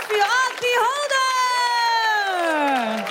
für Odd Beholder!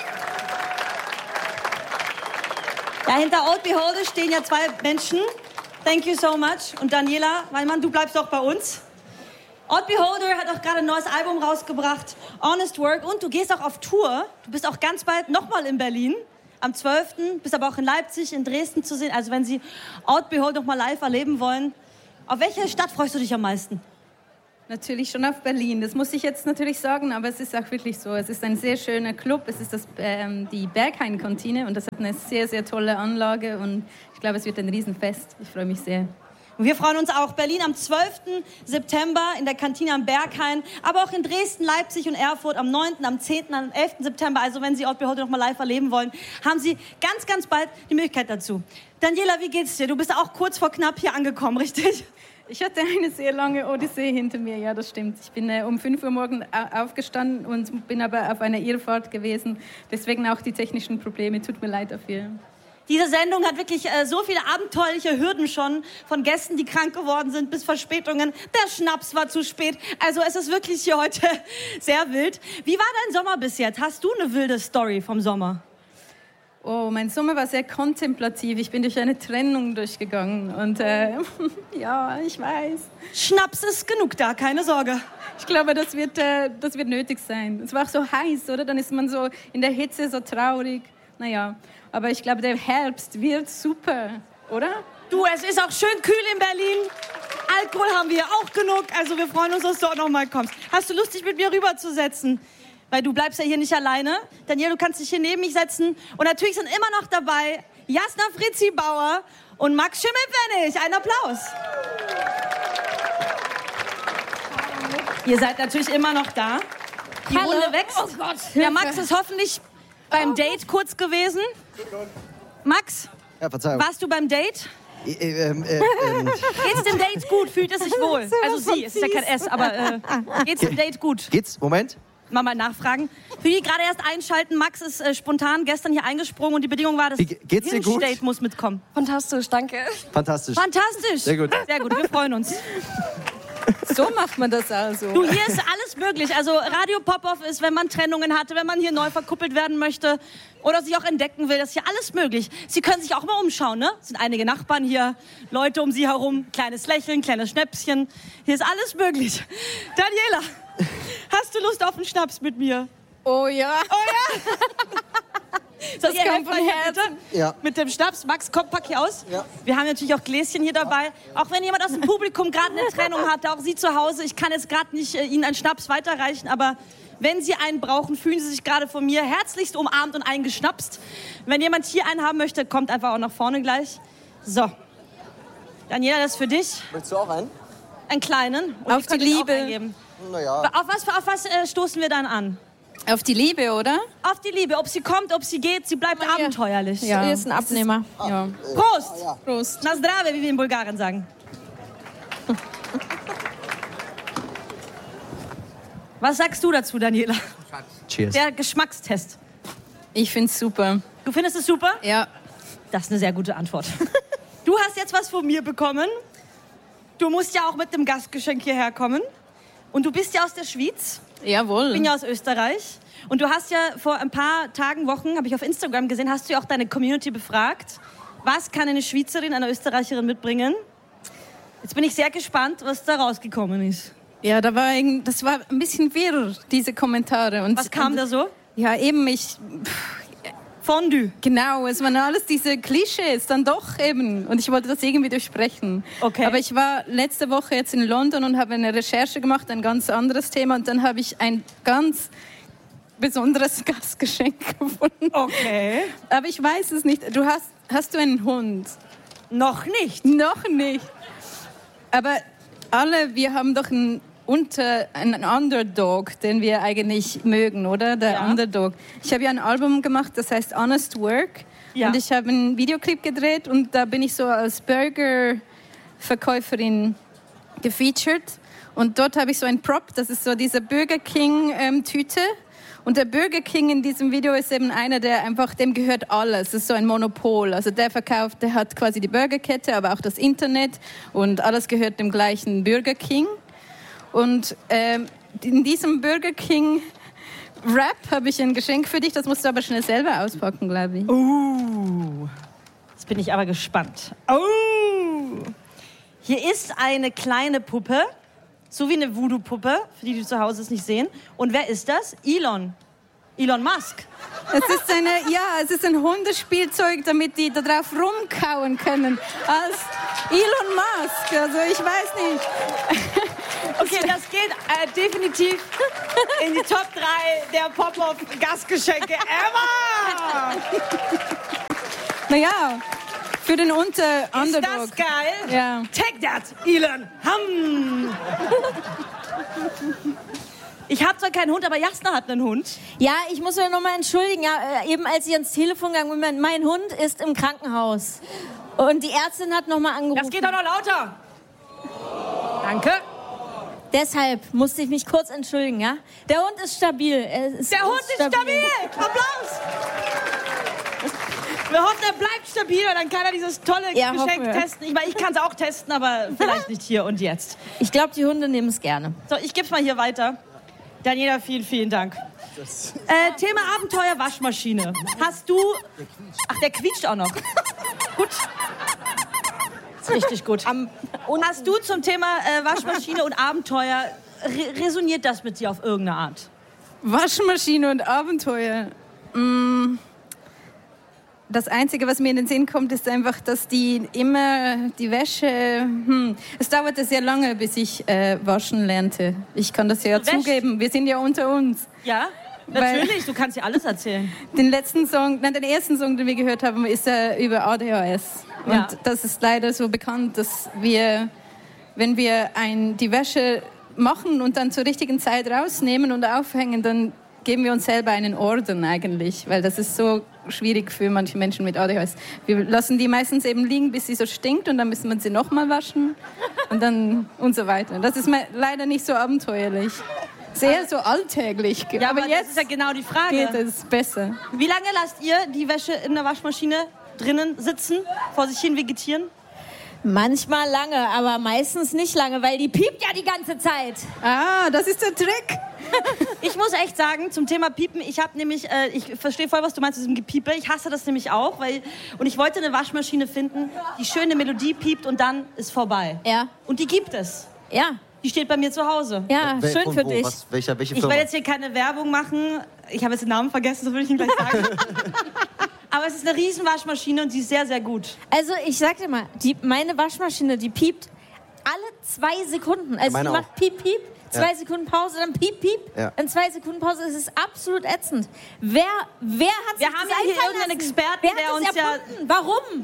Ja, hinter Odd Beholder stehen ja zwei Menschen. Thank you so much. Und Daniela Weinmann, du bleibst auch bei uns. Odd Beholder hat auch gerade ein neues Album rausgebracht, Honest Work. Und du gehst auch auf Tour. Du bist auch ganz bald nochmal in Berlin. Am 12. bist aber auch in Leipzig, in Dresden zu sehen. Also wenn Sie Odd Beholder noch mal live erleben wollen. Auf welche Stadt freust du dich am meisten? Natürlich schon auf Berlin. Das muss ich jetzt natürlich sagen, aber es ist auch wirklich so. Es ist ein sehr schöner Club. Es ist die Berghain-Kantine und das hat eine sehr, sehr tolle Anlage und ich glaube, es wird ein Riesenfest. Ich freue mich sehr. Und wir freuen uns auch. Berlin am 12. September in der Kantine am Berghain, aber auch in Dresden, Leipzig und Erfurt am 9., am 10., am 11. September. Also wenn Sie Odd Beholder noch mal live erleben wollen, haben Sie ganz, ganz bald die Möglichkeit dazu. Daniela, wie geht's dir? Du bist auch kurz vor knapp hier angekommen, richtig? Ich hatte eine sehr lange Odyssee hinter mir, ja, das stimmt. Ich bin um 5 Uhr morgens aufgestanden und bin aber auf einer Irrfahrt gewesen. Deswegen auch die technischen Probleme. Tut mir leid dafür. Diese Sendung hat wirklich so viele abenteuerliche Hürden schon, von Gästen, die krank geworden sind, bis Verspätungen. Der Schnaps war zu spät. Also es ist wirklich hier heute sehr wild. Wie war dein Sommer bis jetzt? Hast du eine wilde Story vom Sommer? Oh, mein Sommer war sehr kontemplativ. Ich bin durch eine Trennung durchgegangen und ja, ich weiß. Schnaps ist genug da, keine Sorge. Ich glaube, das wird nötig sein. Es war auch so heiß, oder? Dann ist man so in der Hitze so traurig. Naja, aber ich glaube, der Herbst wird super, oder? Du, es ist auch schön kühl in Berlin. Alkohol haben wir auch genug. Also wir freuen uns, dass du auch noch mal kommst. Hast du Lust, dich mit mir rüberzusetzen? Weil du bleibst ja hier nicht alleine. Daniela, du kannst dich hier neben mich setzen. Und natürlich sind immer noch dabei Jasna Fritzi Bauer und Max Schimmelpfennig. Ein Applaus. Ihr seid natürlich immer noch da. Die Runde wächst. Oh Gott. Ja, Max ist hoffentlich beim Date kurz gewesen. Max, Ja, Verzeihung. warst du beim Date? Geht's dem Date gut? Fühlt es sich wohl? Also sie, es ist ja kein S, aber geht's dem Date gut? Geht's? Moment. Mal nachfragen. Für die gerade erst einschalten, Max ist spontan gestern hier eingesprungen und die Bedingung war, das Geht's dir gut? Date muss mitkommen. Fantastisch, danke. Fantastisch. Fantastisch. Sehr gut. Sehr gut, wir freuen uns. So macht man das also. Du, hier ist alles möglich. Also Radio Pop-Off ist, wenn man Trennungen hatte, wenn man hier neu verkuppelt werden möchte oder sich auch entdecken will, das ist hier alles möglich. Sie können sich auch mal umschauen, ne? Es sind einige Nachbarn hier, Leute um Sie herum, kleines Lächeln, kleines Schnäpschen. Hier ist alles möglich. Daniela, hast du Lust auf einen Schnaps mit mir? Oh ja. Oh ja! Das kommt von Herzen. Ja. Mit dem Schnaps. Max, komm, pack hier aus. Ja. Wir haben natürlich auch Gläschen hier dabei. Auch wenn jemand aus dem Publikum gerade eine Trennung hatte, auch Sie zu Hause. Ich kann jetzt gerade nicht Ihnen einen Schnaps weiterreichen, aber wenn Sie einen brauchen, fühlen Sie sich gerade von mir herzlichst umarmt und eingeschnapst. Wenn jemand hier einen haben möchte, kommt einfach auch nach vorne gleich. So. Daniela, das ist für dich. Möchtest du auch einen? Einen kleinen. Und Auf die Liebe. Naja. Auf was stoßen wir dann an? Auf die Liebe, oder? Auf die Liebe. Ob sie kommt, ob sie geht, sie bleibt abenteuerlich. Ja. Hier ist ein Abnehmer. Ja. Prost! Ja. Prost. Na zdrave, wie wir in Bulgarien sagen. Was sagst du dazu, Daniela? Cheers. Der Geschmackstest. Ich find's super. Du findest es super? Ja. Das ist eine sehr gute Antwort. Du hast jetzt was von mir bekommen. Du musst ja auch mit dem Gastgeschenk hierher kommen. Und du bist ja aus der Schweiz. Jawohl. Ich bin ja aus Österreich. Und du hast ja vor ein paar Tagen, Wochen, habe ich auf Instagram gesehen, hast du ja auch deine Community befragt. Was kann eine Schweizerin einer Österreicherin mitbringen? Jetzt bin ich sehr gespannt, was da rausgekommen ist. Ja, das war ein bisschen wirr, diese Kommentare. Und, Was kam da so? Ja, eben, Fondue. genau, es waren alles diese Klischees, dann doch eben. Und ich wollte das irgendwie durchsprechen. Okay. Aber ich war letzte Woche jetzt in London und habe eine Recherche gemacht, ein ganz anderes Thema. Und dann habe ich ein ganz besonderes Gastgeschenk gefunden. Okay. Aber ich weiß es nicht. Hast du einen Hund? Noch nicht. Noch nicht. Aber wir haben doch einen Underdog, den wir eigentlich mögen, oder? Der Ja. Underdog. Ich habe ja ein Album gemacht, das heißt Honest Work. Ja. Und ich habe einen Videoclip gedreht und da bin ich so als Burgerverkäuferin gefeatured. Und dort habe ich so einen Prop, das ist so diese Burger King-Tüte. Und der Burger King in diesem Video ist eben einer, der einfach, dem gehört alles. Das ist so ein Monopol. Also der hat quasi die Burgerkette, aber auch das Internet und alles gehört dem gleichen Burger King. Und in diesem Burger King Wrap habe ich ein Geschenk für dich. Das musst du aber schnell selber auspacken, glaube ich. Jetzt bin ich aber gespannt. Hier ist eine kleine Puppe, so wie eine Voodoo-Puppe, für die zu Hause es nicht sehen. Und wer ist das? Elon Musk. Es ist ein Hundespielzeug, damit die da drauf rumkauen können. Als Elon Musk, also ich weiß nicht. Okay, das geht definitiv in die Top 3 der Pop-Up-Gastgeschenke ever! Naja, für den Underdog. Ist das geil? Ja. Take that, Elon! Ich habe zwar keinen Hund, aber Jasna hat einen Hund. Ja, ich muss mich nochmal entschuldigen. Ja, eben als ich ans Telefon gegangen bin, mein Hund ist im Krankenhaus. Und die Ärztin hat nochmal angerufen. Das geht doch noch lauter. Danke. Deshalb musste ich mich kurz entschuldigen, ja? Der Hund ist stabil. Der Hund ist stabil. Applaus. Wir hoffen, er bleibt stabil und dann kann er dieses tolle Geschenk testen. Ich meine, ich kann es auch testen, aber vielleicht nicht hier und jetzt. Ich glaube, die Hunde nehmen es gerne. So, ich gebe es mal hier weiter. Daniela, vielen, vielen Dank. Thema Abenteuer Waschmaschine. Hast du... Ach, der quietscht auch noch. Gut. Ist richtig gut. Und hast du zum Thema Waschmaschine und Abenteuer, resoniert das mit dir auf irgendeine Art? Waschmaschine und Abenteuer. Das Einzige, was mir in den Sinn kommt, ist einfach, dass die Wäsche... Es dauerte sehr lange, bis ich waschen lernte. Ich kann das ja zugeben. Wir sind ja unter uns. Ja, natürlich. Du kannst ja alles erzählen. Den ersten Song, den wir gehört haben, ist über ADHS. Und ja. Das ist leider so bekannt, dass wir, wenn wir die Wäsche machen und dann zur richtigen Zeit rausnehmen und aufhängen, dann geben wir uns selber einen Orden eigentlich, weil das ist so schwierig für manche Menschen mit ADHS. Wir lassen die meistens eben liegen, bis sie so stinkt und dann müssen wir sie nochmal waschen und dann und so weiter. Das ist leider nicht so abenteuerlich. Sehr so alltäglich. Ja, aber jetzt ist ja genau die Frage. Geht es besser. Wie lange lasst ihr die Wäsche in der Waschmaschine drinnen sitzen, vor sich hin vegetieren? Manchmal lange, aber meistens nicht lange, weil die piept ja die ganze Zeit. Ah, das ist der Trick. Ich muss echt sagen, zum Thema Piepen, ich verstehe voll, was du meinst mit diesem Gepiepe. Ich hasse das nämlich auch, und ich wollte eine Waschmaschine finden, die schöne Melodie piept und dann ist vorbei. Ja. Und die gibt es. Ja. Die steht bei mir zu Hause. Ja, schön für dich. Welche Ich Firma? werde jetzt hier keine Werbung machen. Ich habe jetzt den Namen vergessen, so würde ich ihn gleich sagen. Aber es ist eine riesen Waschmaschine und sie ist sehr, sehr gut. Also ich sag dir mal, meine Waschmaschine, die piept alle 2 Sekunden. Also die macht piep, piep, 2 Sekunden Pause, dann piep, piep. Ja. In 2 Sekunden Pause. Es ist absolut ätzend. Wer hat Wir haben ja hier irgendeinen Experten, der uns erfunden? Warum?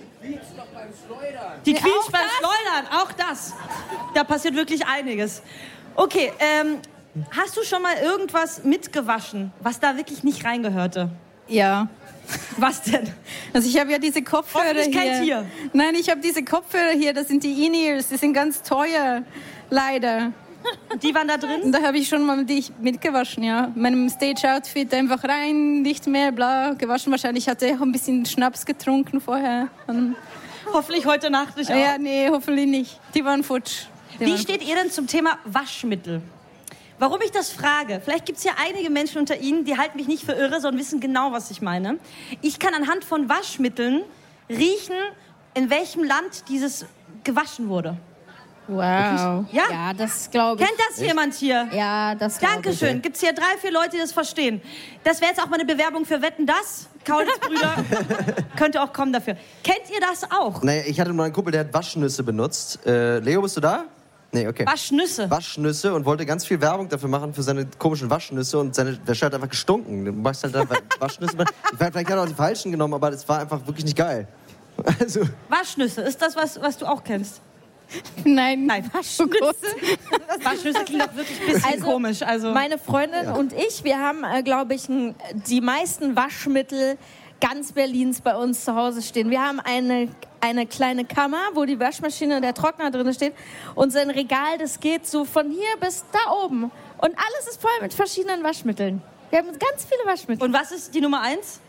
Die quietscht beim Schleudern, auch das. Da passiert wirklich einiges. Okay, hast du schon mal irgendwas mitgewaschen, was da wirklich nicht reingehörte? Ja. Was denn? Also ich habe ja diese Kopfhörer hier. Kein Tier. Nein, ich habe diese Kopfhörer hier, das sind die In-Ears, die sind ganz teuer, leider. Die waren da drin? Und da habe ich schon mal die mitgewaschen, ja. Meinem Stage-Outfit einfach rein, nicht mehr, bla, gewaschen. Wahrscheinlich hatte ich auch ein bisschen Schnaps getrunken vorher. Hoffentlich heute Nacht nicht auch. Ja, nee, hoffentlich nicht. Die waren futsch. Wie steht ihr denn zum Thema Waschmittel? Warum ich das frage? Vielleicht gibt es ja einige Menschen unter Ihnen, die halten mich nicht für irre, sondern wissen genau, was ich meine. Ich kann anhand von Waschmitteln riechen, in welchem Land dieses gewaschen wurde. Wow. Ja? Ja, das glaube ich. Kennt das jemand hier? Ja, das glaube ich. Dankeschön. Gibt es hier 3, 4 Leute, die das verstehen? Das wäre jetzt auch mal eine Bewerbung für Wetten, das? Kaulitz-Brüder könnte auch kommen dafür. Kennt ihr das auch? Naja, ich hatte mal einen Kumpel, der hat Waschnüsse benutzt. Leo, bist du da? Nee, okay. Waschnüsse und wollte ganz viel Werbung dafür machen für seine komischen Waschnüsse und seine Wäsche hat einfach gestunken. Du machst halt einfach Waschnüsse. Vielleicht hat er auch die falschen genommen, aber das war einfach wirklich nicht geil. Also. Waschnüsse, ist das was du auch kennst? Nein. Waschnüsse? Waschnüsse klingt doch wirklich ein bisschen komisch. Also. Meine Freundin und ich, wir haben, glaube ich, die meisten Waschmittel ganz Berlins bei uns zu Hause stehen. Wir haben eine kleine Kammer, wo die Waschmaschine und der Trockner drin steht. Und so ein Regal, das geht so von hier bis da oben. Und alles ist voll mit verschiedenen Waschmitteln. Wir haben ganz viele Waschmittel. Und was ist die Nummer 1?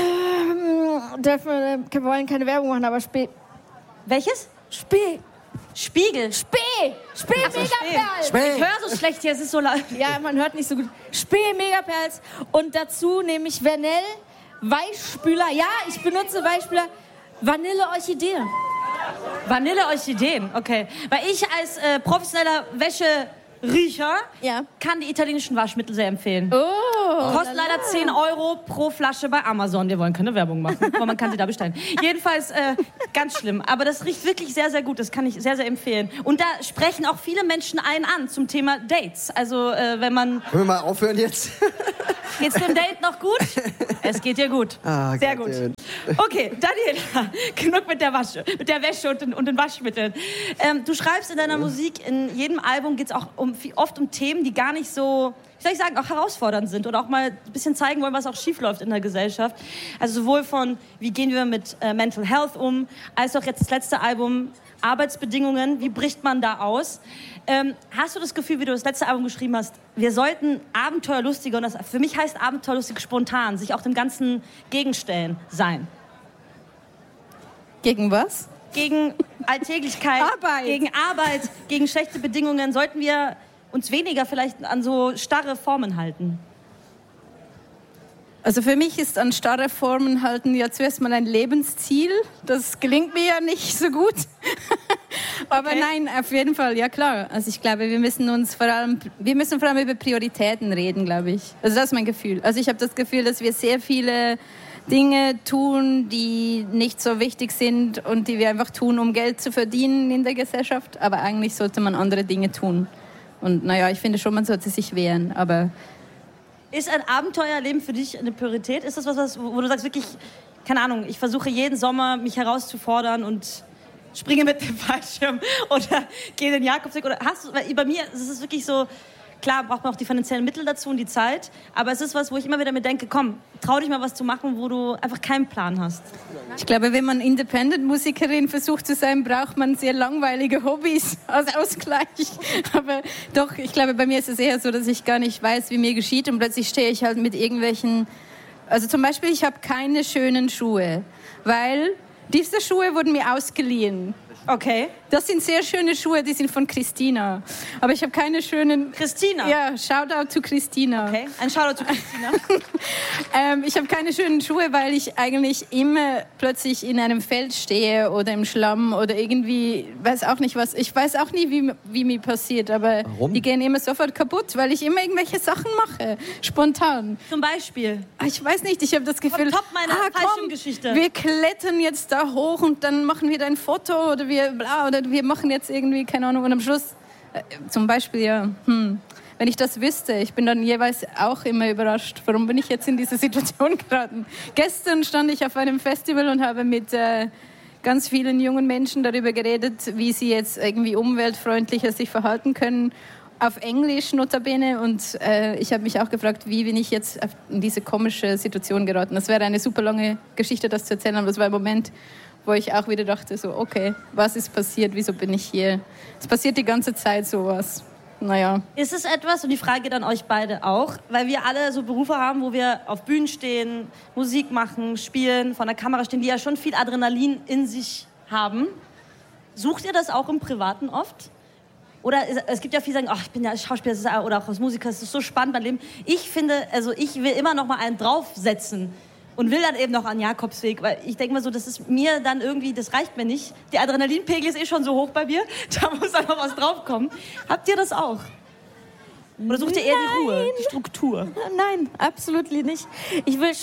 Wir wollen keine Werbung machen, aber Welches? Spiegel. Spee-Megaperls. Ich höre so schlecht hier, es ist so laut. Ja, man hört nicht so gut. Spee-Megaperls. Und dazu nehme ich Vernell, Weichspüler. Ja, ich benutze Weichspüler. Vanille-Orchidee. Vanille-Orchideen, okay. Weil ich als professioneller Wäscheriecher kann die italienischen Waschmittel sehr empfehlen. Kostet leider 10 € pro Flasche bei Amazon. Wir wollen keine Werbung machen, aber man kann sie da bestellen. Jedenfalls ganz schlimm. Aber das riecht wirklich sehr, sehr gut. Das kann ich sehr, sehr empfehlen. Und da sprechen auch viele Menschen einen an zum Thema Dates. Also wenn man... Können wir mal aufhören jetzt? Geht's dem Date noch gut? Es geht dir gut. Sehr gut. Okay, Daniela, genug mit der Wäsche und den Waschmitteln. Du schreibst in deiner Musik, in jedem Album geht es auch oft um Themen, die gar nicht so, wie soll ich sagen, auch herausfordernd sind oder auch mal ein bisschen zeigen wollen, was auch schiefläuft in der Gesellschaft. Also sowohl von, wie gehen wir mit Mental Health um, als auch jetzt das letzte Album, Arbeitsbedingungen, wie bricht man da aus? Hast du das Gefühl, wie du das letzte Album geschrieben hast, wir sollten abenteuerlustiger, und das für mich heißt abenteuerlustig spontan, sich auch dem Ganzen gegenstellen sein? Gegen was? Gegen Alltäglichkeit, gegen Arbeit, gegen schlechte Bedingungen. Sollten wir uns weniger vielleicht an so starre Formen halten? Also für mich ist an starre Formen halten ja zuerst mal ein Lebensziel. Das gelingt mir ja nicht so gut. Aber nein, auf jeden Fall, ja klar. Also ich glaube, wir müssen vor allem über Prioritäten reden, glaube ich. Also das ist mein Gefühl. Also ich habe das Gefühl, dass wir sehr viele Dinge tun, die nicht so wichtig sind und die wir einfach tun, um Geld zu verdienen in der Gesellschaft. Aber eigentlich sollte man andere Dinge tun. Und naja, ich finde schon, man sollte sich wehren, aber... Ist ein Abenteuerleben für dich eine Priorität? Ist das was, wo du sagst, wirklich, keine Ahnung, ich versuche jeden Sommer, mich herauszufordern und springe mit dem Fallschirm oder gehe den Jakobsweg? Oder weil bei mir ist es wirklich so, klar braucht man auch die finanziellen Mittel dazu und die Zeit, aber es ist was, wo ich immer wieder mir denke, komm, trau dich mal was zu machen, wo du einfach keinen Plan hast. Ich glaube, wenn man Independent-Musikerin versucht zu sein, braucht man sehr langweilige Hobbys als Ausgleich. Aber doch, ich glaube, bei mir ist es eher so, dass ich gar nicht weiß, wie mir geschieht und plötzlich stehe ich halt mit irgendwelchen... Also zum Beispiel, ich habe keine schönen Schuhe, weil diese Schuhe wurden mir ausgeliehen. Okay. Das sind sehr schöne Schuhe, die sind von Christina. Aber ich habe keine schönen... Christina? Ja, Shoutout to Christina. Okay, ein Shoutout to Christina. Ich habe keine schönen Schuhe, weil ich eigentlich immer plötzlich in einem Feld stehe oder im Schlamm oder irgendwie, weiß auch nicht was. Ich weiß auch nie, wie mir passiert, aber Warum? Die gehen immer sofort kaputt, weil ich immer irgendwelche Sachen mache, spontan. Zum Beispiel? Ich weiß nicht, ich habe das Gefühl, top meine Fallschirmgeschichte. Wir klettern jetzt da hoch und dann machen wir da ein Foto oder wir machen jetzt irgendwie, keine Ahnung, und am Schluss, zum Beispiel, ja, wenn ich das wüsste, ich bin dann jeweils auch immer überrascht, warum bin ich jetzt in diese Situation geraten. Gestern stand ich auf einem Festival und habe mit ganz vielen jungen Menschen darüber geredet, wie sie jetzt irgendwie umweltfreundlicher sich verhalten können, auf Englisch notabene, und ich habe mich auch gefragt, wie bin ich jetzt in diese komische Situation geraten. Das wäre eine super lange Geschichte, das zu erzählen, aber das war ein Moment, wo ich auch wieder dachte, so, okay, was ist passiert, wieso bin ich hier? Es passiert die ganze Zeit sowas. Naja. Ist es etwas, und die Frage geht an euch beide auch, weil wir alle so Berufe haben, wo wir auf Bühnen stehen, Musik machen, spielen, vor der Kamera stehen, die ja schon viel Adrenalin in sich haben. Sucht ihr das auch im Privaten oft? Oder es gibt ja viele, die sagen, ich bin ja Schauspieler oder auch als Musiker, es ist so spannend mein Leben. Ich finde, also ich will immer noch mal einen draufsetzen. Und will dann eben noch an Jakobsweg, weil ich denke mal so, das ist mir dann irgendwie, das reicht mir nicht. Der Adrenalinpegel ist schon so hoch bei mir, da muss dann noch was draufkommen. Habt ihr das auch? Oder sucht ihr eher die Ruhe, die Struktur? Nein, absolut nicht. Ich will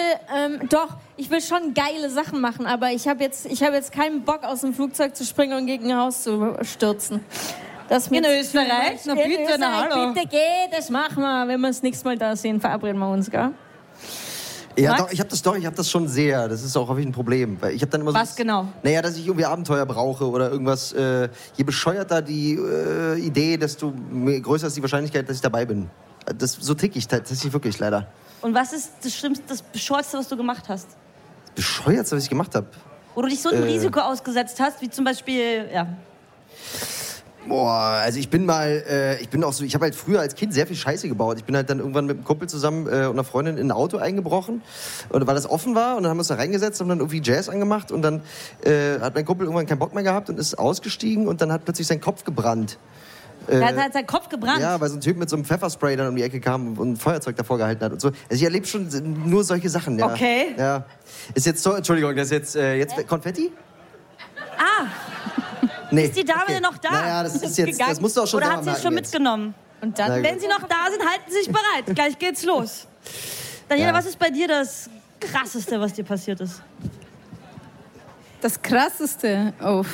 schon geile Sachen machen, aber ich habe jetzt keinen Bock, aus dem Flugzeug zu springen und gegen ein Haus zu stürzen. Das in Österreich? Na bitte, na hallo. Bitte geh, das machen wir. Wenn wir das nächste Mal da sehen, verabreden wir uns, gell? Ja, doch, ich habe das schon sehr. Das ist auch häufig ein Problem. Weil ich habe dann immer so... Was genau? Naja, dass ich irgendwie Abenteuer brauche oder irgendwas. Je bescheuerter die Idee, desto größer ist die Wahrscheinlichkeit, dass ich dabei bin. So tick ich tatsächlich wirklich, leider. Und was ist das Schlimmste, das Bescheuerste, was du gemacht hast? Das Bescheuerste, was ich gemacht habe? Wo du dich so einem Risiko ausgesetzt hast, wie zum Beispiel, ja... Boah, also ich bin auch so, ich habe halt früher als Kind sehr viel Scheiße gebaut. Ich bin halt dann irgendwann mit einem Kumpel zusammen und einer Freundin in ein Auto eingebrochen, und weil das offen war, und dann haben wir uns da reingesetzt und dann irgendwie Jazz angemacht, und dann hat mein Kumpel irgendwann keinen Bock mehr gehabt und ist ausgestiegen, und dann hat plötzlich sein Kopf gebrannt. Er hat seinen Kopf gebrannt? Ja, weil so ein Typ mit so einem Pfefferspray dann um die Ecke kam und ein Feuerzeug davor gehalten hat und so. Also ich erlebe schon nur solche Sachen, ja. Okay. Ja. Ist jetzt so, Entschuldigung, das ist jetzt Konfetti? Ah. Nee. Ist die Dame denn noch da? Naja, das musst du auch schon Oder hat sie es schon mitgenommen? Und dann, wenn sie noch da sind, halten sie sich bereit. Gleich geht's los. Daniela, was ist bei dir das Krasseste, was dir passiert ist? Das Krasseste? Oh.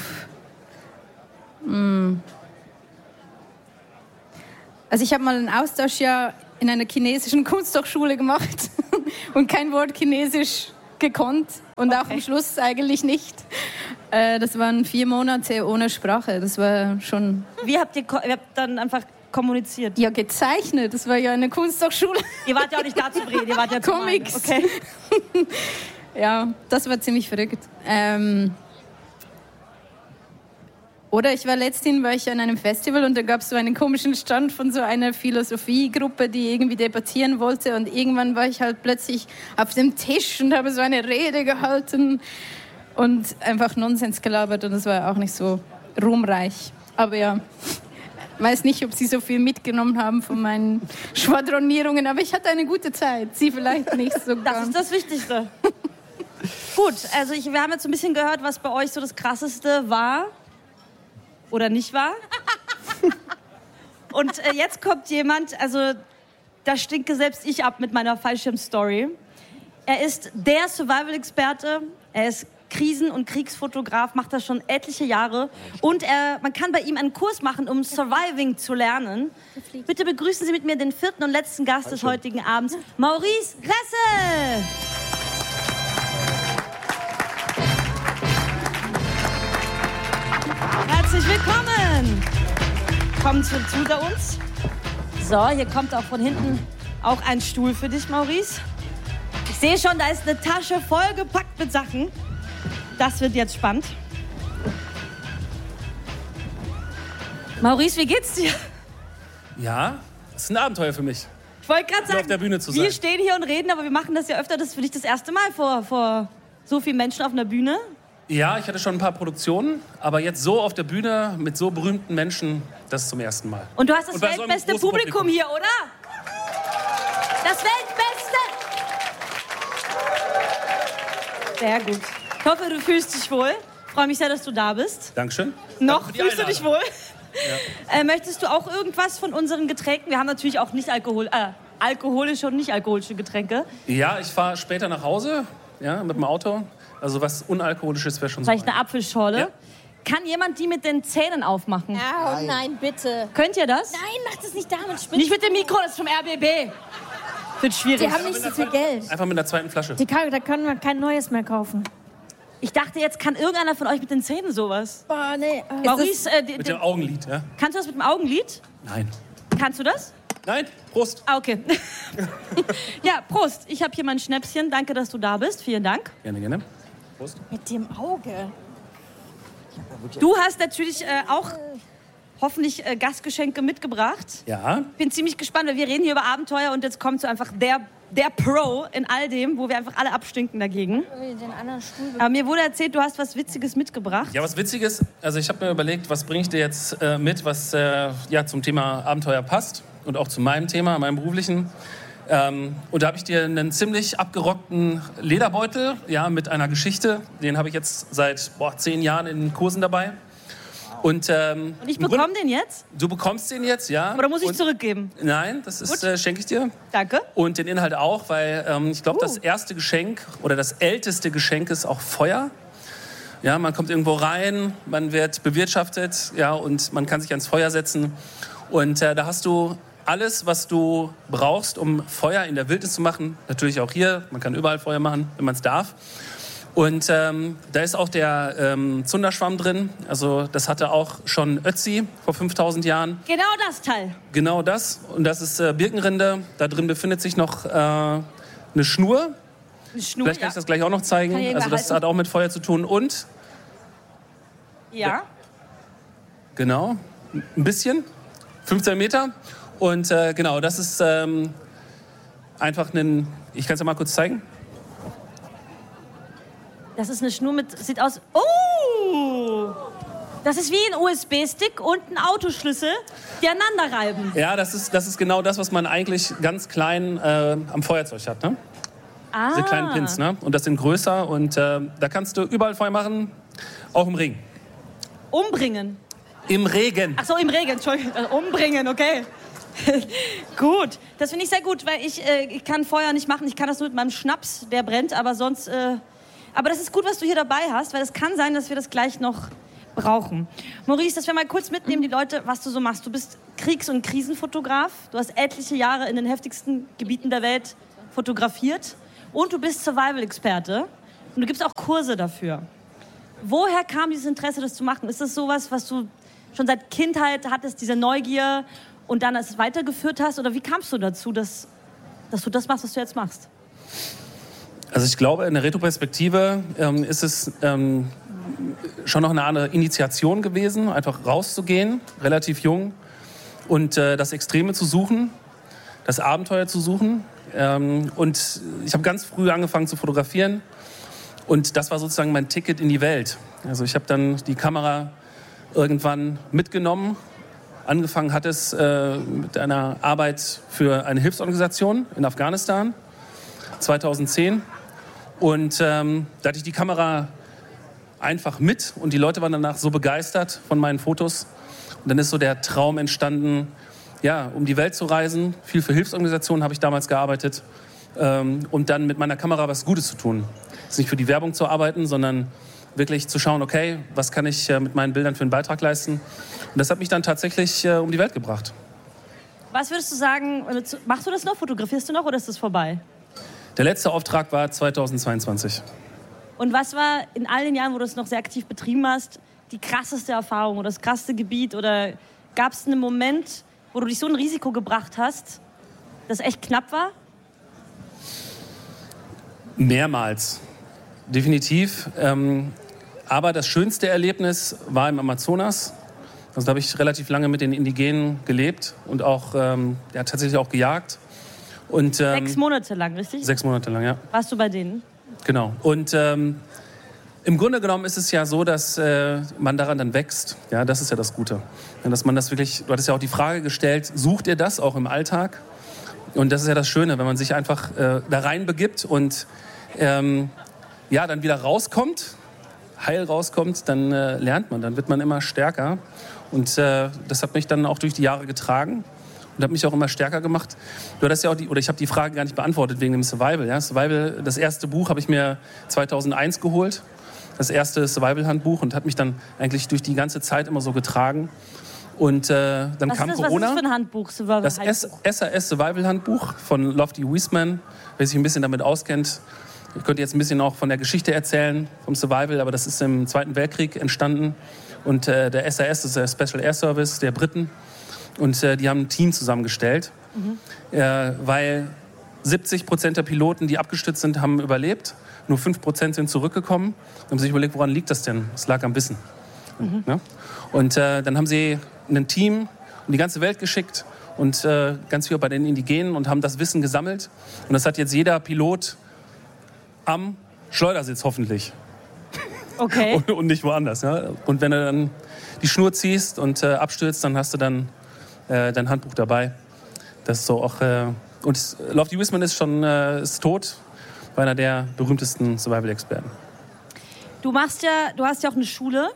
Also ich habe mal ein Austauschjahr in einer chinesischen Kunsthochschule gemacht und kein Wort Chinesisch gekonnt und auch am Schluss eigentlich nicht. Das waren 4 Monate ohne Sprache. Das war schon... Wie habt ihr dann einfach kommuniziert? Ja, gezeichnet. Das war ja eine Kunsthochschule. Ihr wart ja auch nicht da zu reden, ihr wart ja zu Comics. Okay. Ja, das war ziemlich verrückt. Oder ich war an einem Festival und da gab es so einen komischen Stand von so einer Philosophiegruppe, die irgendwie debattieren wollte, und irgendwann war ich halt plötzlich auf dem Tisch und habe so eine Rede gehalten und einfach Nonsens gelabert, und das war auch nicht so ruhmreich. Aber ja, weiß nicht, ob sie so viel mitgenommen haben von meinen Schwadronierungen, aber ich hatte eine gute Zeit. Sie vielleicht nicht so ganz. Das ist das Wichtigste. Gut, also wir haben jetzt ein bisschen gehört, was bei euch so das Krasseste war. Oder nicht wahr? Und jetzt kommt jemand, also da stinke selbst ich ab mit meiner Fallschirmstory. Er ist der Survival-Experte, er ist Krisen- und Kriegsfotograf, macht das schon etliche Jahre. Und man kann bei ihm einen Kurs machen, um Surviving zu lernen. Bitte begrüßen Sie mit mir den 4. und letzten Gast des heutigen Abends, Maurice Ressel. Herzlich willkommen. Kommen zu uns. So, hier kommt auch von hinten auch ein Stuhl für dich, Maurice. Ich sehe schon, da ist eine Tasche vollgepackt mit Sachen. Das wird jetzt spannend. Maurice, wie geht's dir? Ja, das ist ein Abenteuer für mich. Ich wollte gerade sagen, auf der Bühne zu sein. Wir stehen hier und reden, aber wir machen das ja öfter. Das ist für dich das erste Mal vor so vielen Menschen auf einer Bühne. Ja, ich hatte schon ein paar Produktionen, aber jetzt so auf der Bühne mit so berühmten Menschen, das ist zum ersten Mal. Und du hast das bei so einem weltbeste großen Publikum hier, oder? Das weltbeste! Sehr gut. Ich hoffe, du fühlst dich wohl. Ich freue mich sehr, dass du da bist. Dankeschön. Noch Danke für die fühlst du dich wohl? Ja. Möchtest du auch irgendwas von unseren Getränken? Wir haben natürlich auch alkoholische und nicht alkoholische Getränke. Ja, ich fahre später nach Hause, ja, mit dem Auto. Also was Unalkoholisches wäre schon Vielleicht super. eine Apfelschorle. Ja. Kann jemand die mit den Zähnen aufmachen? Oh nein, bitte. Könnt ihr das? Nein, mach das nicht damit. Nicht mit dem Mikro, das ist vom RBB. Wird schwierig. Die haben nicht so viel Geld. Einfach mit einer zweiten Flasche. Da können wir kein neues mehr kaufen. Ich dachte, jetzt kann irgendeiner von euch mit den Zähnen sowas. Boah, nee. Maurice, Mit dem Augenlid, ja? kannst du das mit dem Augenlid? Nein. Kannst du das? Nein, Prost. Ah, okay. Ja, Prost. Ich habe hier mein Schnäpschen. Danke, dass du da bist. Vielen Dank. Gerne, gerne. Prost. Mit dem Auge. Du hast natürlich auch hoffentlich Gastgeschenke mitgebracht. Ja. Bin ziemlich gespannt, weil wir reden hier über Abenteuer und jetzt kommt so einfach der Pro in all dem, wo wir einfach alle abstinken dagegen. Den anderen Stuhl. Aber mir wurde erzählt, du hast was Witziges mitgebracht. Ja, was Witziges. Also ich habe mir überlegt, was bringe ich dir jetzt mit, was ja, zum Thema Abenteuer passt und auch zu meinem Thema, meinem beruflichen. Und da habe ich dir einen ziemlich abgerockten Lederbeutel, ja, mit einer Geschichte. Den habe ich jetzt seit 10 Jahren in Kursen dabei. Und ich bekomme den jetzt? Du bekommst den jetzt, ja. Oder muss ich zurückgeben? Nein, das ist schenke ich dir. Danke. Und den Inhalt auch, weil ich glaube, das erste Geschenk oder das älteste Geschenk ist auch Feuer. Ja, man kommt irgendwo rein, man wird bewirtschaftet, ja, und man kann sich ans Feuer setzen. Und da hast du alles, was du brauchst, um Feuer in der Wildnis zu machen. Natürlich auch hier, man kann überall Feuer machen, wenn man es darf. Und da ist auch der Zunderschwamm drin. Also das hatte auch schon Ötzi vor 5000 Jahren. Genau das Teil. Genau das. Und das ist Birkenrinde. Da drin befindet sich noch eine Schnur. Eine Schnur, Vielleicht kann ich das gleich auch noch zeigen. Also das hat auch mit Feuer zu tun. Und ja. Genau. ein bisschen, 15 Meter. Und genau, das ist einfach ich kann es ja mal kurz zeigen. Das ist eine Schnur sieht aus, oh! Das ist wie ein USB-Stick und ein Autoschlüssel, die aneinander reiben. Ja, das ist genau das, was man eigentlich ganz klein am Feuerzeug hat, ne? Diese kleinen Pins, ne? Und das sind größer und da kannst du überall Feuer machen, auch im Regen. Umbringen? Im Regen. Ach so, im Regen, Entschuldigung. Umbringen, okay. Gut, das finde ich sehr gut, weil ich kann Feuer nicht machen. Ich kann das nur mit meinem Schnaps, der brennt, aber sonst... aber das ist gut, was du hier dabei hast, weil es kann sein, dass wir das gleich noch brauchen. Maurice, dass wir mal kurz mitnehmen, die Leute, was du so machst. Du bist Kriegs- und Krisenfotograf. Du hast etliche Jahre in den heftigsten Gebieten der Welt fotografiert. Und du bist Survival-Experte. Und du gibst auch Kurse dafür. Woher kam dieses Interesse, das zu machen? Ist das sowas, was du schon seit Kindheit hattest, diese Neugier und dann es weitergeführt hast? Oder wie kamst du dazu, dass du das machst, was du jetzt machst? Also ich glaube, in der Retroperspektive ist es schon noch eine andere Initiation gewesen, einfach rauszugehen, relativ jung, und das Extreme zu suchen, das Abenteuer zu suchen. Und ich habe ganz früh angefangen zu fotografieren und das war sozusagen mein Ticket in die Welt. Also ich habe dann die Kamera irgendwann mitgenommen. Angefangen hat es mit einer Arbeit für eine Hilfsorganisation in Afghanistan 2010. Und da hatte ich die Kamera einfach mit und die Leute waren danach so begeistert von meinen Fotos. Und dann ist so der Traum entstanden, ja, um die Welt zu reisen. Viel für Hilfsorganisationen habe ich damals gearbeitet. Und dann mit meiner Kamera was Gutes zu tun. Es ist nicht für die Werbung zu arbeiten, sondern wirklich zu schauen, okay, was kann ich mit meinen Bildern für einen Beitrag leisten. Und das hat mich dann tatsächlich um die Welt gebracht. Was würdest du sagen, machst du das noch, fotografierst du noch oder ist das vorbei? Der letzte Auftrag war 2022. Und was war in all den Jahren, wo du es noch sehr aktiv betrieben hast, die krasseste Erfahrung oder das krasseste Gebiet? Oder gab es einen Moment, wo du dich so ein Risiko gebracht hast, das echt knapp war? Mehrmals, definitiv. Aber das schönste Erlebnis war im Amazonas. Also da habe ich relativ lange mit den Indigenen gelebt und auch tatsächlich auch gejagt. Und, 6 Monate lang, richtig? 6 Monate lang, ja. Warst du bei denen? Genau. Und im Grunde genommen ist es ja so, dass man daran dann wächst. Ja, das ist ja das Gute. Ja, dass man das wirklich, du hattest ja auch die Frage gestellt, sucht ihr das auch im Alltag? Und das ist ja das Schöne, wenn man sich einfach da rein begibt und dann wieder rauskommt, heil rauskommt, dann lernt man, dann wird man immer stärker. Und das hat mich dann auch durch die Jahre getragen. Und hat mich auch immer stärker gemacht. Du hattest ja auch ich habe die Frage gar nicht beantwortet wegen dem Survival. Ja? Survival, das erste Buch habe ich mir 2001 geholt. Das erste Survival-Handbuch und hat mich dann eigentlich durch die ganze Zeit immer so getragen. Und dann kam Corona. Was ist das für ein Handbuch? Das SAS Survival-Handbuch von Lofty Wiseman. Wer sich ein bisschen damit auskennt, ich könnte jetzt ein bisschen auch von der Geschichte erzählen, vom Survival, aber das ist im Zweiten Weltkrieg entstanden. Und der SAS ist der Special Air Service der Briten. Und die haben ein Team zusammengestellt, weil 70% der Piloten, die abgestürzt sind, haben überlebt. Nur 5% sind zurückgekommen. Dann haben sie sich überlegt, woran liegt das denn? Es lag am Wissen. Mhm. Ja? Und dann haben sie ein Team in die ganze Welt geschickt und ganz viel bei den Indigenen und haben das Wissen gesammelt. Und das hat jetzt jeder Pilot am Schleudersitz hoffentlich. Okay. und nicht woanders. Ja? Und wenn du dann die Schnur ziehst und abstürzt, dann hast du dann dein Handbuch dabei. Das ist so auch. Und Lofty Wiseman ist schon ist tot, war einer der berühmtesten Survival-Experten. Du hast ja auch eine Schule,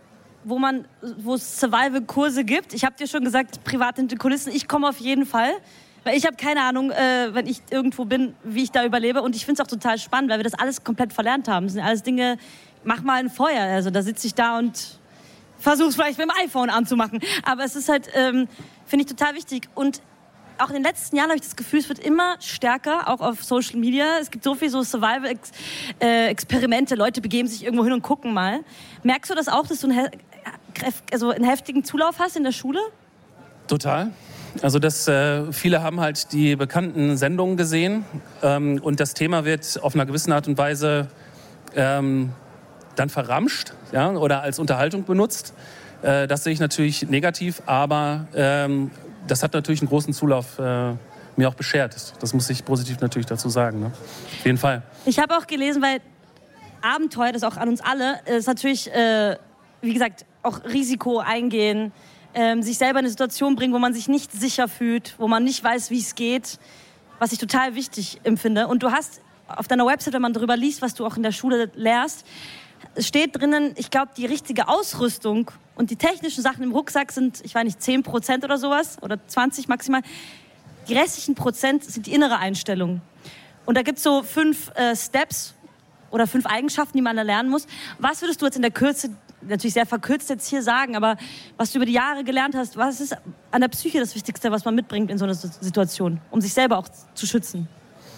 wo es Survival-Kurse gibt. Ich habe dir schon gesagt, privat hinter Kulissen. Ich komme auf jeden Fall, weil ich habe keine Ahnung, wenn ich irgendwo bin, wie ich da überlebe. Und ich finde es auch total spannend, weil wir das alles komplett verlernt haben. Das sind alles Dinge. Mach mal ein Feuer. Also da sitze ich da und versuche es vielleicht mit dem iPhone anzumachen. Aber es ist halt, finde ich, total wichtig. Und auch in den letzten Jahren habe ich das Gefühl, es wird immer stärker, auch auf Social Media. Es gibt so viel so Survival-Experimente. Leute begeben sich irgendwo hin und gucken mal. Merkst du das auch, dass du einen heftigen Zulauf hast in der Schule? Total. Also viele haben halt die bekannten Sendungen gesehen. Und das Thema wird auf einer gewissen Art und Weise dann verramscht, ja, oder als Unterhaltung benutzt. Das sehe ich natürlich negativ, aber das hat natürlich einen großen Zulauf mir auch beschert. Das muss ich positiv natürlich dazu sagen. Ne? Auf jeden Fall. Ich habe auch gelesen, weil Abenteuer, das auch an uns alle, ist natürlich, wie gesagt, auch Risiko eingehen, sich selber in eine Situation bringen, wo man sich nicht sicher fühlt, wo man nicht weiß, wie es geht, was ich total wichtig empfinde. Und du hast auf deiner Website, wenn man darüber liest, was du auch in der Schule lehrst, steht drinnen, ich glaube, die richtige Ausrüstung und die technischen Sachen im Rucksack sind, ich weiß nicht, 10% oder sowas oder 20 maximal. Die restlichen Prozent sind die innere Einstellung. Und da gibt es so 5 Steps oder 5 Eigenschaften, die man da lernen muss. Was würdest du jetzt in der Kürze, natürlich sehr verkürzt jetzt hier sagen, aber was du über die Jahre gelernt hast, was ist an der Psyche das Wichtigste, was man mitbringt in so einer Situation, um sich selber auch zu schützen?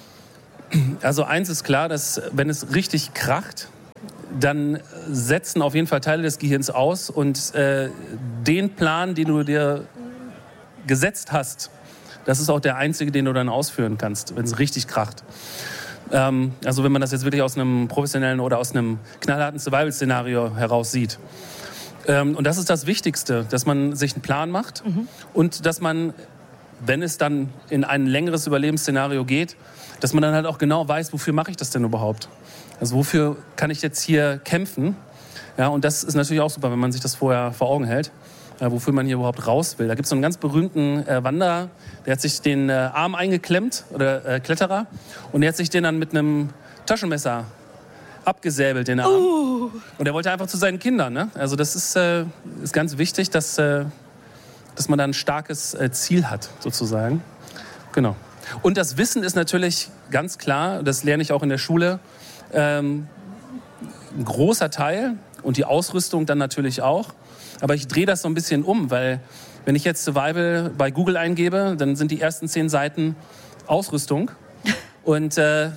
Also eins ist klar, dass wenn es richtig kracht, dann setzen auf jeden Fall Teile des Gehirns aus und den Plan, den du dir gesetzt hast, das ist auch der einzige, den du dann ausführen kannst, wenn es richtig kracht. Also wenn man das jetzt wirklich aus einem professionellen oder aus einem knallharten Survival-Szenario heraus sieht. Und das ist das Wichtigste, dass man sich einen Plan macht und dass man, wenn es dann in ein längeres Überlebensszenario geht, dass man dann halt auch genau weiß, wofür mache ich das denn überhaupt? Also wofür kann ich jetzt hier kämpfen? Ja, und das ist natürlich auch super, wenn man sich das vorher vor Augen hält, wofür man hier überhaupt raus will. Da gibt es so einen ganz berühmten Wanderer, der hat sich den Arm eingeklemmt, oder Kletterer, und der hat sich den dann mit einem Taschenmesser abgesäbelt, den Arm. Und er wollte einfach zu seinen Kindern. Ne? Also das ist ganz wichtig, dass man da ein starkes Ziel hat, sozusagen. Genau. Und das Wissen ist natürlich ganz klar, das lerne ich auch in der Schule, ein großer Teil und die Ausrüstung dann natürlich auch. Aber ich drehe das so ein bisschen um, weil wenn ich jetzt Survival bei Google eingebe, dann sind die ersten 10 Seiten Ausrüstung. Und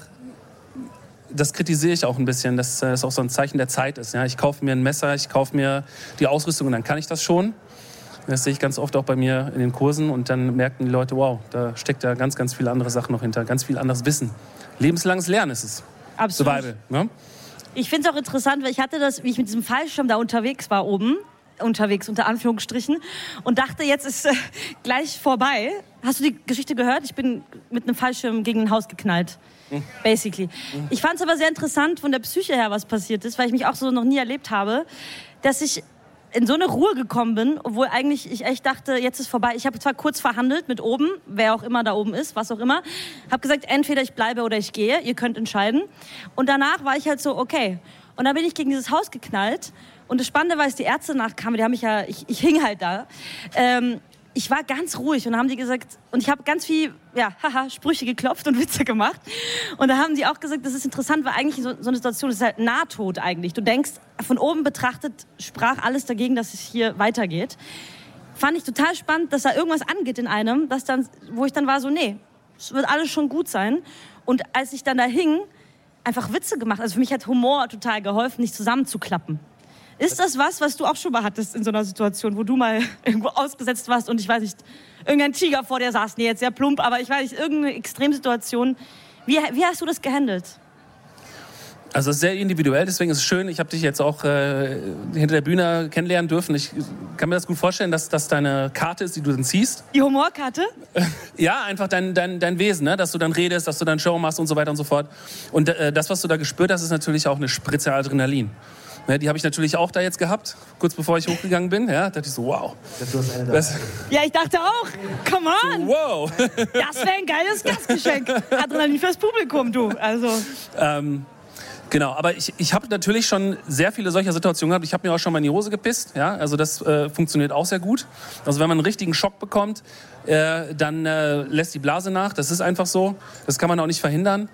das kritisiere ich auch ein bisschen, dass das auch so ein Zeichen der Zeit ist. Ja? Ich kaufe mir ein Messer, ich kaufe mir die Ausrüstung und dann kann ich das schon. Das sehe ich ganz oft auch bei mir in den Kursen und dann merken die Leute, wow, da steckt ja ganz, ganz viele andere Sachen noch hinter, ganz viel anderes Wissen. Lebenslanges Lernen ist es. Absolut. Survival. Ne? Ich finde es auch interessant, weil ich hatte das, wie ich mit diesem Fallschirm da unterwegs war unter Anführungsstrichen, und dachte, jetzt ist gleich vorbei. Hast du die Geschichte gehört? Ich bin mit einem Fallschirm gegen ein Haus geknallt, basically. Ich fand es aber sehr interessant von der Psyche her, was passiert ist, weil ich mich auch so noch nie erlebt habe, dass ich in so eine Ruhe gekommen bin, obwohl eigentlich ich echt dachte, jetzt ist vorbei. Ich habe zwar kurz verhandelt mit oben, wer auch immer da oben ist, was auch immer. Habe gesagt, entweder ich bleibe oder ich gehe, ihr könnt entscheiden. Und danach war ich halt so, okay. Und dann bin ich gegen dieses Haus geknallt. Und das Spannende war, als die Ärzte nachkamen, die haben mich ja, ich hing halt da. Ich war ganz ruhig und haben die gesagt, und ich habe ganz viel, Sprüche geklopft und Witze gemacht. Und da haben die auch gesagt, das ist interessant, weil eigentlich so eine Situation ist halt Nahtod eigentlich. Du denkst, von oben betrachtet sprach alles dagegen, dass es hier weitergeht. Fand ich total spannend, dass da irgendwas angeht in einem, wo ich dann war so, nee, es wird alles schon gut sein. Und als ich dann da hing, einfach Witze gemacht. Also für mich hat Humor total geholfen, nicht zusammenzuklappen. Ist das was du auch schon mal hattest in so einer Situation, wo du mal irgendwo ausgesetzt warst und ich weiß nicht, irgendein Tiger vor dir saß? Nee, jetzt sehr plump, aber ich weiß nicht, irgendeine Extremsituation. Wie hast du das gehandelt? Also es ist sehr individuell, deswegen ist es schön. Ich habe dich jetzt auch hinter der Bühne kennenlernen dürfen. Ich kann mir das gut vorstellen, dass das deine Karte ist, die du dann ziehst. Die Humorkarte? Ja, einfach dein Wesen, ne? Dass du dann redest, dass du dann Show machst und so weiter und so fort. Und das, was du da gespürt hast, ist natürlich auch eine Spritze Adrenalin. Ja, die habe ich natürlich auch da jetzt gehabt, kurz bevor ich hochgegangen bin. Ja, da dachte ich so, wow. Ja, ich dachte auch, come on. So, wow. Das wäre ein geiles Gastgeschenk. Adrenalin fürs Publikum, du. Also. Genau, aber ich habe natürlich schon sehr viele solcher Situationen gehabt. Ich habe mir auch schon mal in die Hose gepisst. Ja, also das funktioniert auch sehr gut. Also wenn man einen richtigen Schock bekommt, dann lässt die Blase nach. Das ist einfach so. Das kann man auch nicht verhindern.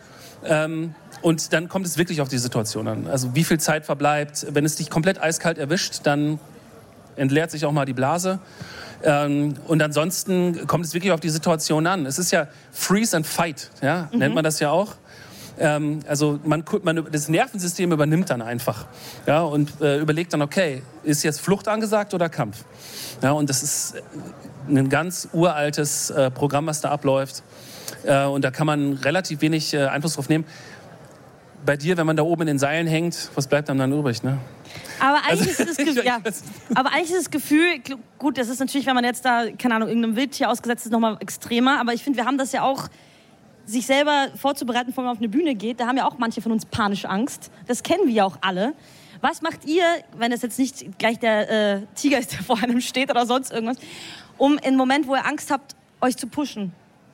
Und dann kommt es wirklich auf die Situation an. Also wie viel Zeit verbleibt. Wenn es dich komplett eiskalt erwischt, dann entleert sich auch mal die Blase. Und ansonsten kommt es wirklich auf die Situation an. Es ist ja Freeze and Fight, ja? Nennt man das ja auch. Also das Nervensystem übernimmt dann einfach, ja, und überlegt dann, okay, ist jetzt Flucht angesagt oder Kampf? Ja, und das ist ein ganz uraltes Programm, was da abläuft. Und da kann man relativ wenig Einfluss drauf nehmen. bei dir, wenn man da oben in den Seilen hängt, was bleibt einem dann übrig, ne? Aber eigentlich, ist das Gefühl, gut, das ist natürlich, wenn man jetzt da, keine Ahnung, irgendeinem Wildtier ausgesetzt ist, nochmal extremer. Aber ich finde, wir haben das ja auch, sich selber vorzubereiten, bevor man auf eine Bühne geht. Da haben ja auch manche von uns panische Angst. Das kennen wir ja auch alle. Was macht ihr, wenn das jetzt nicht gleich der Tiger ist, der vor einem steht oder sonst irgendwas, um im Moment, wo ihr Angst habt, euch zu pushen?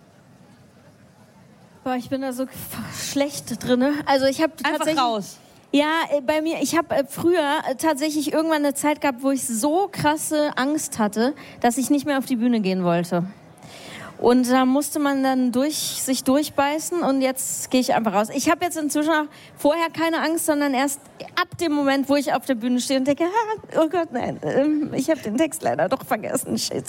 Boah, ich bin da so schlecht drin. Also ich habe einfach raus. Ja, bei mir, ich habe früher tatsächlich irgendwann eine Zeit gehabt, wo ich so krasse Angst hatte, dass ich nicht mehr auf die Bühne gehen wollte. Und da musste man dann sich durchbeißen und jetzt gehe ich einfach raus. Ich habe jetzt inzwischen auch vorher keine Angst, sondern erst ab dem Moment, wo ich auf der Bühne stehe und denke, oh Gott, nein, ich habe den Text leider doch vergessen, shit.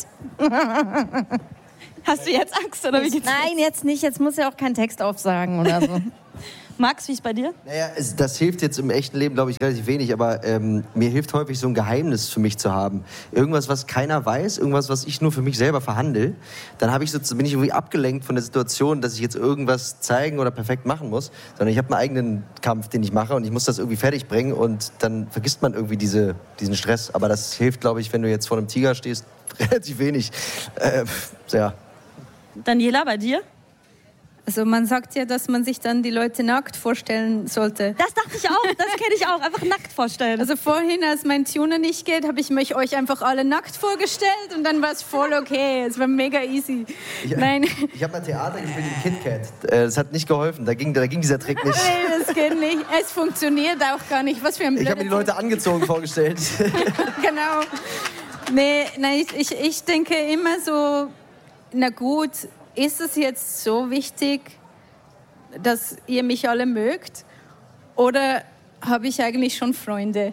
Hast du jetzt Angst oder wie geht's? Nein, jetzt nicht, jetzt muss ja auch kein Text aufsagen oder so. Max, wie ist bei dir? Naja, das hilft jetzt im echten Leben, glaube ich, relativ wenig, aber mir hilft häufig, so ein Geheimnis für mich zu haben. Irgendwas, was keiner weiß, irgendwas, was ich nur für mich selber verhandle. Dann bin ich irgendwie abgelenkt von der Situation, dass ich jetzt irgendwas zeigen oder perfekt machen muss, sondern ich habe einen eigenen Kampf, den ich mache und ich muss das irgendwie fertig bringen und dann vergisst man irgendwie diesen Stress. Aber das hilft, glaube ich, wenn du jetzt vor einem Tiger stehst, relativ wenig. Ja. Daniela, bei dir? Also man sagt ja, dass man sich dann die Leute nackt vorstellen sollte. Das dachte ich auch, das kenne ich auch, einfach nackt vorstellen. Also vorhin, als mein Tuner nicht geht, habe ich euch einfach alle nackt vorgestellt und dann war es voll okay, es war mega easy. Ich habe mal Theater gespielt im KitKat, das hat nicht geholfen, da ging dieser Trick nicht. Nein, das geht nicht, es funktioniert auch gar nicht, was für ein Ich habe mir die Leute angezogen vorgestellt. Genau. Nein, ich denke immer so, na gut, ist es jetzt so wichtig, dass ihr mich alle mögt? Oder habe ich eigentlich schon Freunde?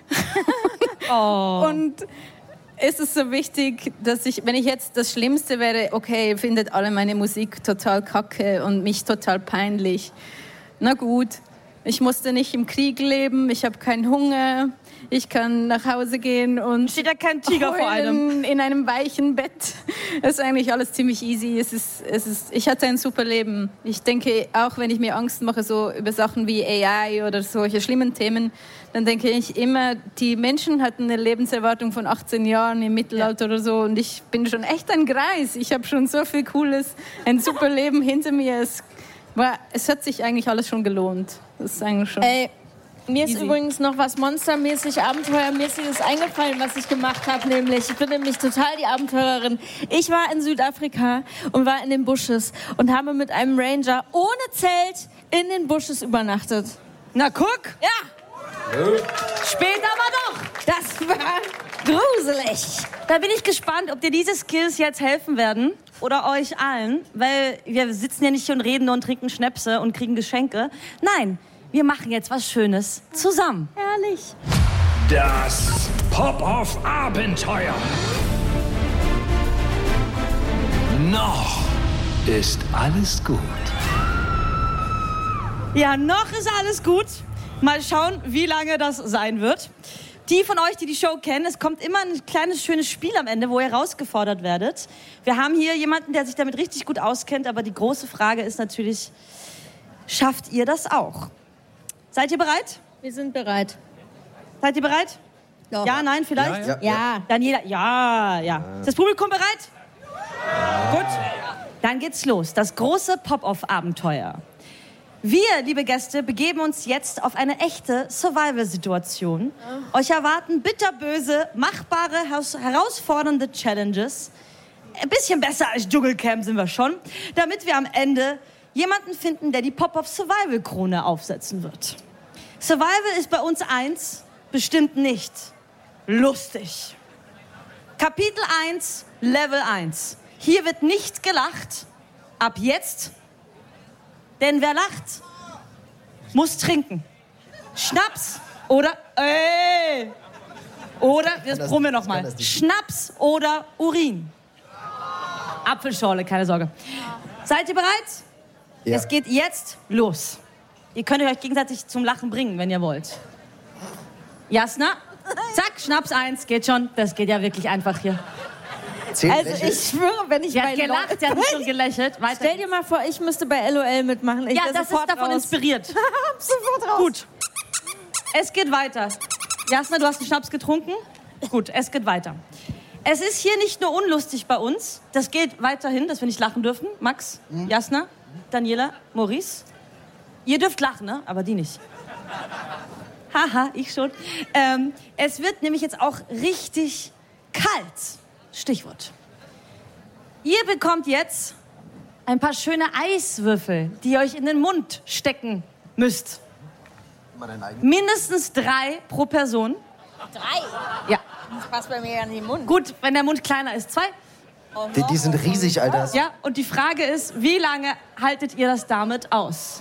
Oh. Und ist es so wichtig, dass wenn ich jetzt das Schlimmste wäre, okay, ihr findet alle meine Musik total kacke und mich total peinlich. Na gut, ich musste nicht im Krieg leben, ich habe keinen Hunger. Ich kann nach Hause gehen und steht da kein Tiger vor einem in einem weichen Bett. Es ist eigentlich alles ziemlich easy. Ich hatte ein super Leben. Ich denke, auch wenn ich mir Angst mache so über Sachen wie AI oder solche schlimmen Themen, dann denke ich immer, die Menschen hatten eine Lebenserwartung von 18 Jahren im Mittelalter oder so und ich bin schon echt ein Greis. Ich habe schon so viel Cooles, ein super Leben hinter mir. Es hat sich eigentlich alles schon gelohnt. Das ist eigentlich schon... Mir ist übrigens noch was monstermäßig, abenteuermäßiges eingefallen, was ich gemacht habe. Ich bin nämlich total die Abenteurerin. Ich war in Südafrika und war in den Bushes und habe mit einem Ranger ohne Zelt in den Bushes übernachtet. Na guck! Ja! Später aber doch! Das war gruselig. Da bin ich gespannt, ob dir diese Skills jetzt helfen werden oder euch allen, weil wir sitzen ja nicht hier und reden und trinken Schnäpse und kriegen Geschenke. Nein, wir machen jetzt was Schönes zusammen. Herrlich. Das Pop-Off-Abenteuer. Noch ist alles gut. Ja, noch ist alles gut. Mal schauen, wie lange das sein wird. Die von euch, die Show kennen, es kommt immer ein kleines, schönes Spiel am Ende, wo ihr herausgefordert werdet. Wir haben hier jemanden, der sich damit richtig gut auskennt, aber die große Frage ist natürlich, schafft ihr das auch? Seid ihr bereit? Wir sind bereit. Seid ihr bereit? Doch. Ja, nein, vielleicht? Ja. Daniela, ja. Ist das Publikum bereit? Gut. Dann geht's los. Das große Pop-Off-Abenteuer. Wir, liebe Gäste, begeben uns jetzt auf eine echte Survival-Situation. Euch erwarten bitterböse, machbare, herausfordernde Challenges. Ein bisschen besser als Dschungelcamp sind wir schon, damit wir am Ende jemanden finden, der die Pop-Off-Survival-Krone aufsetzen wird. Survival ist bei uns eins, bestimmt nicht lustig. Kapitel 1, Level 1. Hier wird nicht gelacht. Ab jetzt. Denn wer lacht, muss trinken. Schnaps oder... Oder, jetzt probieren wir nochmal. Schnaps oder Urin. Apfelschorle, keine Sorge. Seid ihr bereit? Ja. Es geht jetzt los. Ihr könnt euch gegenseitig zum Lachen bringen, wenn ihr wollt. Jasna? Zack, Schnaps 1, geht schon. Das geht ja wirklich einfach hier. Also ich schwöre, wenn ich bei gelacht, der hat schon gelächelt. Weiter. Stell dir mal vor, ich müsste bei LOL mitmachen. Ja, das ist davon inspiriert. Sofort raus. Gut. Es geht weiter. Jasna, du hast einen Schnaps getrunken? Gut, es geht weiter. Es ist hier nicht nur unlustig bei uns, das geht weiterhin, dass wir nicht lachen dürfen. Max, Jasna, Daniela, Maurice. Ihr dürft lachen, ne? Aber die nicht. Haha, ich schon. Es wird nämlich jetzt auch richtig kalt. Stichwort. Ihr bekommt jetzt ein paar schöne Eiswürfel, die ihr euch in den Mund stecken müsst. Mindestens 3 pro Person. 3? Ja. Das passt bei mir ja in den Mund. Gut, wenn der Mund kleiner ist, 2. Die sind riesig, Alter. Ja, und die Frage ist, wie lange haltet ihr das damit aus?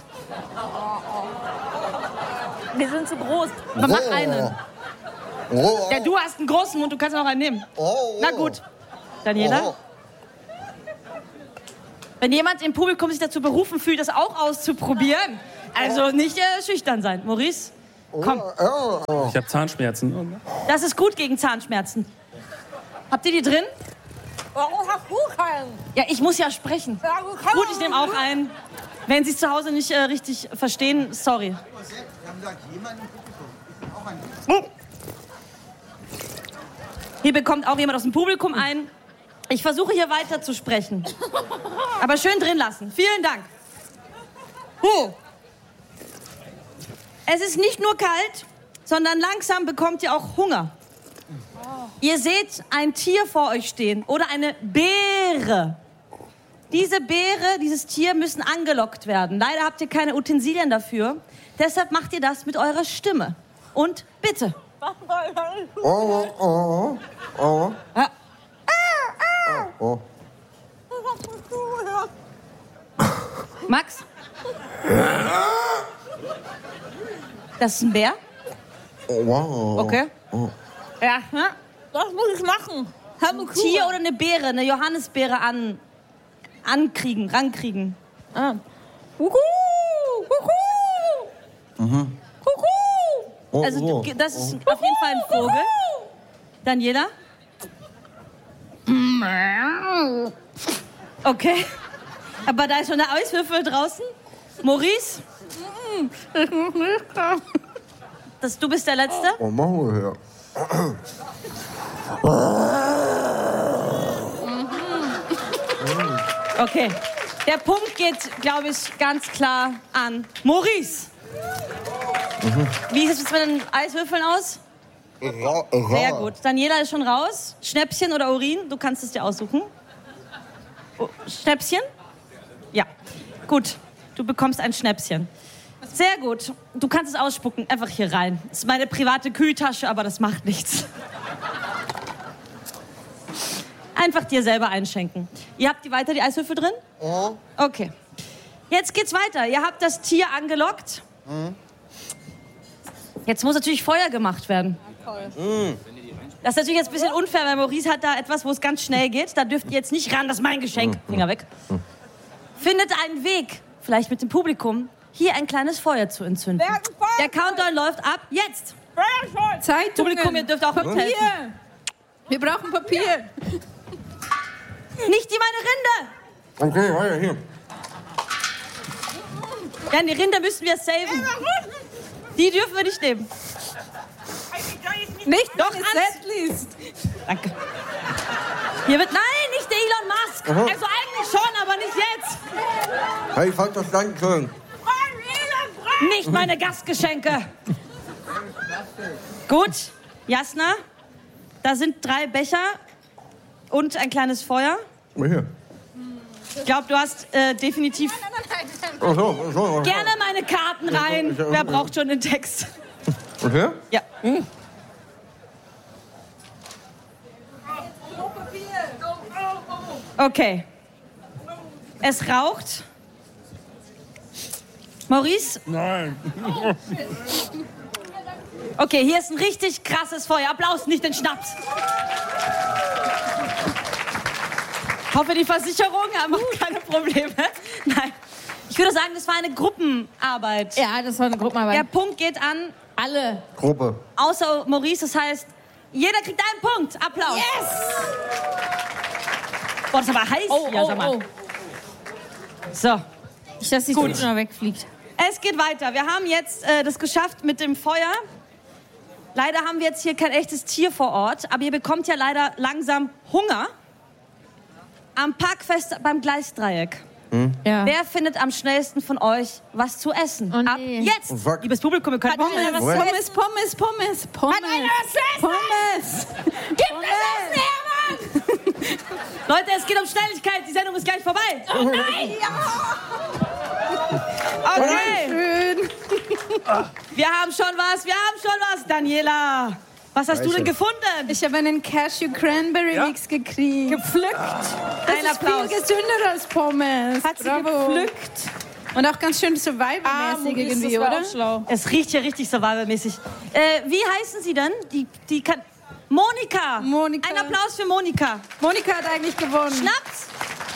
Wir sind zu groß. Mach einen. Ja, du hast einen großen Mund, du kannst noch einen nehmen. Na gut. Daniela? Wenn jemand im Publikum sich dazu berufen fühlt, das auch auszuprobieren, also nicht schüchtern sein. Maurice, komm. Ich habe Zahnschmerzen. Das ist gut gegen Zahnschmerzen. Habt ihr die drin? Warum hast du keinen? Ja, ich muss ja sprechen. Gut, ich nehme auch einen. Wenn Sie es zu Hause nicht richtig verstehen, sorry. Hier bekommt auch jemand aus dem Publikum einen. Ich versuche hier weiter zu sprechen. Aber schön drin lassen. Vielen Dank. Es ist nicht nur kalt, sondern langsam bekommt ihr auch Hunger. Ihr seht ein Tier vor euch stehen oder eine Beere. Diese Beere, dieses Tier müssen angelockt werden. Leider habt ihr keine Utensilien dafür. Deshalb macht ihr das mit eurer Stimme. Und bitte. Max? Das ist ein Bär? Okay. Ja, ne? Das muss ich machen. Ein Tier oder eine Beere, eine Johannisbeere rankriegen. Ah. Kuckuck, kuckuck. Kuckuck. Also das ist auf jeden Fall ein Vogel. Daniela? Okay. Aber da ist schon der Eiswürfel draußen. Maurice? Du bist der Letzte? Oh, machen wir her. Okay. Der Punkt geht, glaube ich, ganz klar an Maurice. Wie sieht es mit den Eiswürfeln aus? Sehr gut. Daniela ist schon raus. Schnäppchen oder Urin? Du kannst es dir aussuchen. Schnäppchen? Ja. Gut. Du bekommst ein Schnäppchen. Sehr gut. Du kannst es ausspucken. Einfach hier rein. Das ist meine private Kühltasche, aber das macht nichts. Einfach dir selber einschenken. Ihr habt weiter die Eiswürfel drin? Okay. Jetzt geht's weiter. Ihr habt das Tier angelockt. Jetzt muss natürlich Feuer gemacht werden. Das ist natürlich jetzt ein bisschen unfair, weil Maurice hat da etwas, wo es ganz schnell geht. Da dürft ihr jetzt nicht ran, das ist mein Geschenk. Finger weg. Findet einen Weg, vielleicht mit dem Publikum, hier ein kleines Feuer zu entzünden. Der Countdown läuft ab. Jetzt! Zeitungen. Publikum, ihr dürft auch mithelfen. Papier. Wir brauchen Papier. Nicht die meine Rinde! Okay, weiter hier. Ja, die Rinde müssen wir saven. Die dürfen wir nicht nehmen. Nicht Doch, wenn es Set liest. Danke. Hier wird... Nein, nicht der Elon Musk. Aha. Also eigentlich schon, aber nicht jetzt. Hey, ich fand das Dankeschön. Nicht meine Gastgeschenke. Gut, Jasna, da sind 3 Becher und ein kleines Feuer. Hier. Ich glaube, du hast definitiv gerne meine Karten rein. Wer braucht schon den Text? Okay? Ja. Okay. Es raucht. Maurice? Nein. Okay, hier ist ein richtig krasses Feuer. Applaus, nicht den Schnaps. Ich hoffe, die Versicherung macht keine Probleme. Nein. Ich würde sagen, das war eine Gruppenarbeit. Ja, das war eine Gruppenarbeit. Der Punkt geht an Alle. Gruppe. außer Maurice. Das heißt, jeder kriegt einen Punkt. Applaus. Yes! Boah, das ist aber heiß hier, sag mal. So. Nicht, dass die Gut noch wegfliegt. Es geht weiter. Wir haben jetzt das geschafft mit dem Feuer. Leider haben wir jetzt hier kein echtes Tier vor Ort, aber ihr bekommt ja leider langsam Hunger. Am Parkfest beim Gleisdreieck. Ja. Wer findet am schnellsten von euch was zu essen? Ab jetzt! Liebes Publikum, wir können Pommes. Gib das Essen her, Mann! Leute, es geht um Schnelligkeit. Die Sendung ist gleich vorbei. Oh nein! Okay. Schön. Wir haben schon was. Daniela, was hast du denn gefunden? Ich habe einen Cashew-Cranberry-Mix gekriegt. Gepflückt. Ein Applaus. Viel gesünder als Pommes. Hat sie gepflückt. Und auch ganz schön Survival-mäßig irgendwie, oder? Es riecht hier richtig Survival-mäßig. Wie heißen Sie denn? Die kann... Monika. Ein Applaus für Monika. Monika hat eigentlich gewonnen. Schnaps.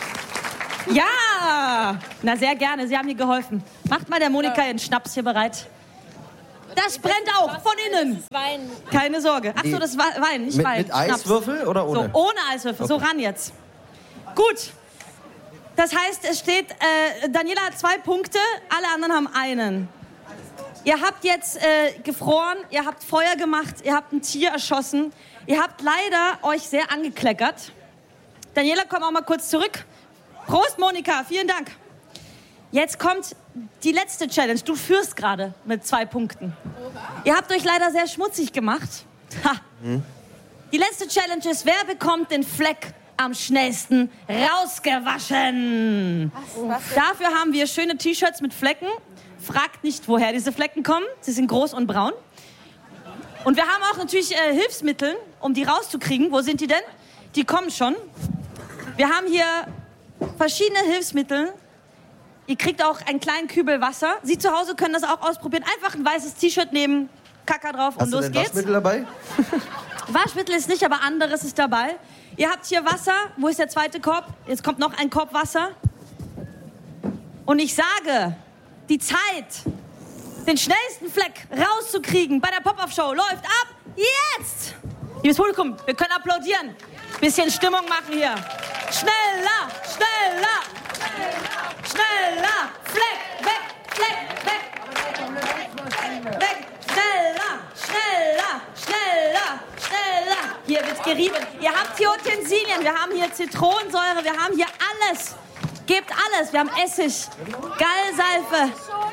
Ja. Na, sehr gerne. Sie haben mir geholfen. Macht mal der Monika ihren Schnaps hier bereit. Das brennt auch von innen. Das ist Wein. Keine Sorge. Ach so, das ist Wein, nicht Wein. Mit Eiswürfel oder ohne? So, ohne Eiswürfel. So, ran jetzt. Gut. Das heißt, es steht, Daniela hat 2 Punkte, alle anderen haben einen. Ihr habt jetzt gefroren, ihr habt Feuer gemacht, ihr habt ein Tier erschossen. Ihr habt leider euch sehr angekleckert. Daniela, komm auch mal kurz zurück. Prost, Monika, vielen Dank. Jetzt kommt die letzte Challenge. Du führst gerade mit 2 Punkten. Ihr habt euch leider sehr schmutzig gemacht. Ha. Die letzte Challenge ist, wer bekommt den Fleck am schnellsten rausgewaschen? Dafür haben wir schöne T-Shirts mit Flecken. Fragt nicht, woher diese Flecken kommen. Sie sind groß und braun. Und wir haben auch natürlich Hilfsmittel, um die rauszukriegen. Wo sind die denn? Die kommen schon. Wir haben hier verschiedene Hilfsmittel. Ihr kriegt auch einen kleinen Kübel Wasser. Sie zu Hause können das auch ausprobieren. Einfach ein weißes T-Shirt nehmen, Kacker drauf und los geht's. Waschmittel dabei? Waschmittel ist nicht, aber anderes ist dabei. Ihr habt hier Wasser. Wo ist der zweite Korb? Jetzt kommt noch ein Korb Wasser. Und ich sage, die Zeit, den schnellsten Fleck rauszukriegen bei der Pop-Up-Show läuft ab jetzt! Liebes Publikum, wir können applaudieren. Bisschen Stimmung machen hier. Schneller, schneller, schneller, Fleck, weg, Fleck, weg, weg, schneller, schneller, schneller, schneller. Hier wird gerieben. Ihr habt hier Utensilien, wir haben hier Zitronensäure, wir haben hier alles. Gebt alles, wir haben Essig, Gallseife.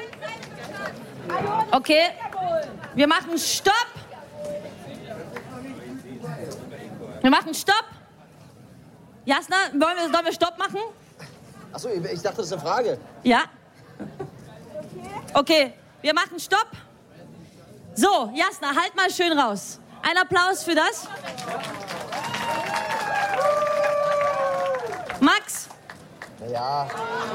Okay, wir machen Stopp. Wir machen Stopp. Jasna, sollen wir Stopp machen? Achso, ich dachte, das ist eine Frage. Ja. Okay, wir machen Stopp. So, Jasna, halt mal schön raus. Ein Applaus für das. Max. Ja.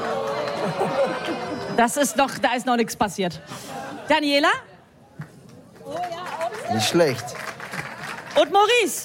Da ist noch nichts passiert. Daniela? Nicht schlecht. Und Maurice?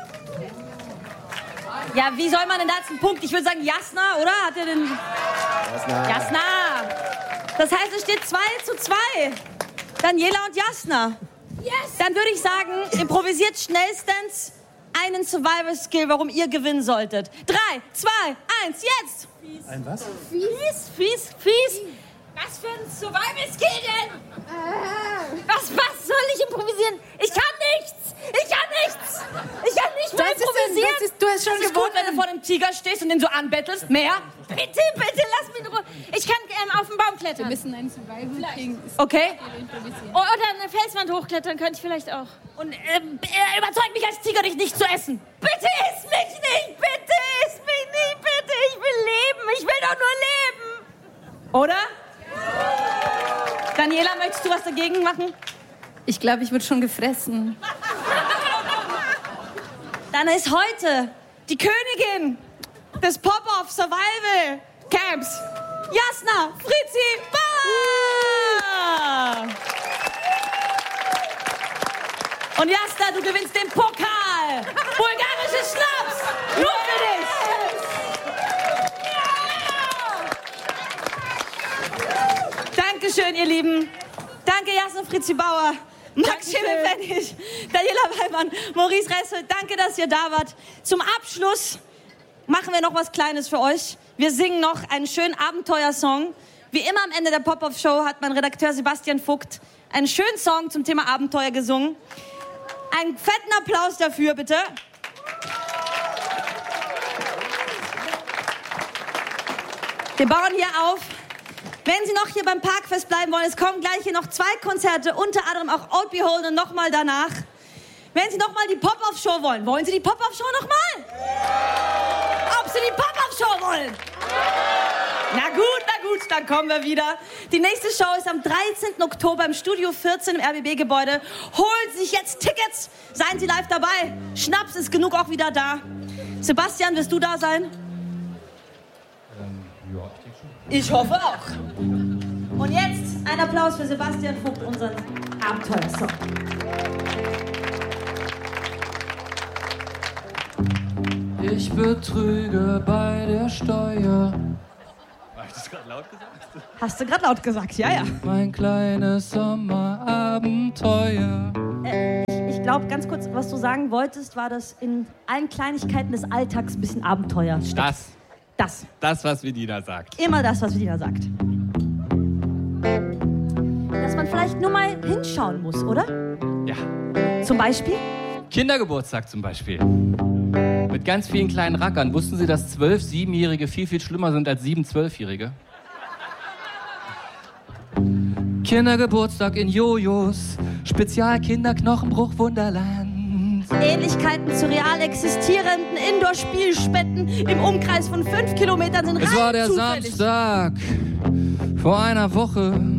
Ja, wie soll man denn da jetzt einen Punkt? Ich würde sagen Jasna, oder? Hat er den... Jasna. Das heißt, es steht 2:2. Daniela und Jasna. Yes. Dann würde ich sagen, improvisiert schnellstens einen Survival-Skill, warum ihr gewinnen solltet. 3, 2, 1, jetzt! Ein was? Fies. Was für ein Survival-Skill denn? Was soll ich improvisieren? Ich kann nichts! Ich kann nicht mehr improvisieren! Du hast schon gewonnen, wenn du vor dem Tiger stehst und den so anbettelst. Mehr? Bitte, lass mich in Ruhe. Ich kann auf den Baum klettern. Wir müssen einen Survival-King. Okay. Oder eine Felswand hochklettern könnte ich vielleicht auch. Und überzeug mich als Tiger, dich nicht zu essen. Bitte iss mich nicht! Bitte iss mich nicht! Bitte! Ich will leben! Ich will doch nur leben! Oder? Daniela, möchtest du was dagegen machen? Ich glaube, ich wurde schon gefressen. Dann ist heute die Königin des Pop-Off Survival Camps, Jasna Fritzi Bauer! Und Jasna, du gewinnst den Pokal! Bulgarisches Schnaps! Nur für dich! Dankeschön, ihr Lieben. Danke, Jasna Fritzi Bauer. Max Schimmelpfennig, Daniela Weilmann, Maurice Ressel, danke, dass ihr da wart. Zum Abschluss machen wir noch was Kleines für euch. Wir singen noch einen schönen Abenteuersong. Wie immer am Ende der Pop-Up-Show hat mein Redakteur Sebastian Vogt einen schönen Song zum Thema Abenteuer gesungen. Einen fetten Applaus dafür, bitte. Wir bauen hier auf. Wenn Sie noch hier beim Parkfest bleiben wollen, es kommen gleich hier noch 2 Konzerte, unter anderem auch Old Behold und nochmal danach. Wenn Sie nochmal die Pop-Up-Show wollen, wollen Sie die Pop-Up-Show nochmal? Ob Sie die Pop-Up-Show wollen? Na gut, dann kommen wir wieder. Die nächste Show ist am 13. Oktober im Studio 14 im RBB-Gebäude. Holen Sie sich jetzt Tickets, seien Sie live dabei. Schnaps ist genug auch wieder da. Sebastian, wirst du da sein? Ja, ich denke schon. Ich hoffe auch. Und jetzt ein Applaus für Sebastian Vogt, unseren Abenteuersong. Ich betrüge bei der Steuer. Habe ich das gerade laut gesagt? Hast du gerade laut gesagt, ja. Mein kleines Sommerabenteuer. Ich glaube, ganz kurz, was du sagen wolltest, war, dass in allen Kleinigkeiten des Alltags ein bisschen Abenteuer steckt. Das, was Vedina sagt. Immer das, was Vedina sagt. Dass man vielleicht nur mal hinschauen muss, oder? Ja. Zum Beispiel? Kindergeburtstag zum Beispiel. Mit ganz vielen kleinen Rackern. Wussten Sie, dass 12 7-Jährige viel, viel schlimmer sind als 7 12-Jährige? Kindergeburtstag in Jojos. Spezial-Kinderknochenbruch Wunderland. Ähnlichkeiten zu real existierenden Indoor-Spielstätten im Umkreis von 5 Kilometern sind rein Es war der zufällig. Samstag vor einer Woche.